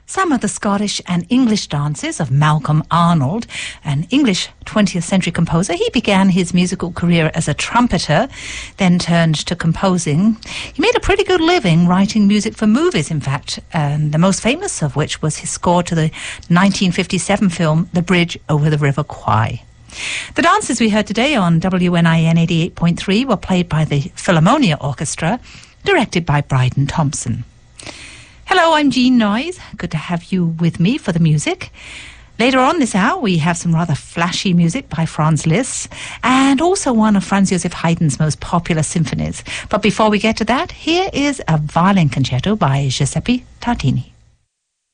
Some of the Scottish and English dances of Malcolm Arnold, an English 20th century composer. He began his musical career as a trumpeter, then turned to composing. He made a pretty good living writing music for movies, in fact, and the most famous of which was his score to the 1957 film The Bridge Over the River Kwai. The dances we heard today on WNIN 88.3 were played by the Philharmonia Orchestra, directed by Bryden Thompson. Hello, I'm Jean Noyes. Good to have you with me for the music. Later on this hour, we have some rather flashy music by Franz Liszt and also one of Franz Joseph Haydn's most popular symphonies. But before we get to that, here is a violin concerto by Giuseppe Tartini.